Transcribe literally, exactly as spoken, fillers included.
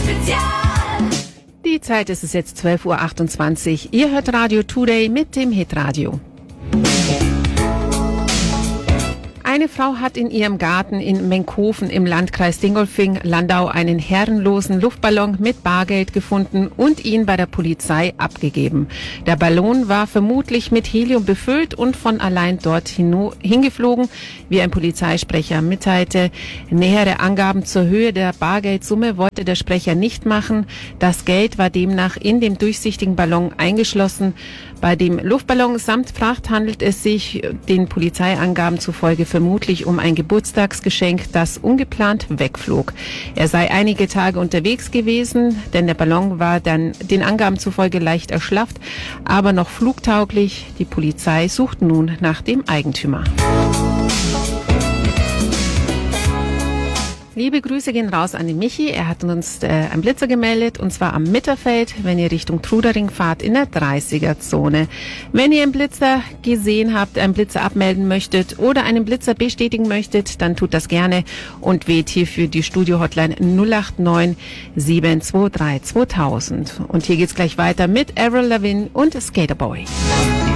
Die Zeit ist es jetzt zwölf Uhr achtundzwanzig. Ihr hört Radio Today mit dem Hitradio. Eine Frau hat in ihrem Garten in Menkhofen im Landkreis Dingolfing-Landau einen herrenlosen Luftballon mit Bargeld gefunden und ihn bei der Polizei abgegeben. Der Ballon war vermutlich mit Helium befüllt und von allein dort hingeflogen, wie ein Polizeisprecher mitteilte. Nähere Angaben zur Höhe der Bargeldsumme wollte der Sprecher nicht machen. Das Geld war demnach in dem durchsichtigen Ballon eingeschlossen. Bei dem Luftballon samt Fracht handelt es sich den Polizeiangaben zufolge vermutlich um ein Geburtstagsgeschenk, das ungeplant wegflog. Er sei einige Tage unterwegs gewesen, denn der Ballon war dann den Angaben zufolge leicht erschlafft, aber noch flugtauglich. Die Polizei sucht nun nach dem Eigentümer. Liebe Grüße gehen raus an den Michi. Er hat uns äh, einen Blitzer gemeldet, und zwar am Mitterfeld, wenn ihr Richtung Trudering fahrt, in der dreißiger-Zone. Wenn ihr einen Blitzer gesehen habt, einen Blitzer abmelden möchtet oder einen Blitzer bestätigen möchtet, dann tut das gerne und wählt hierfür die Studio-Hotline null acht neun sieben zwei drei zweitausend. Und hier geht's gleich weiter mit Avril Lavigne und Skaterboy.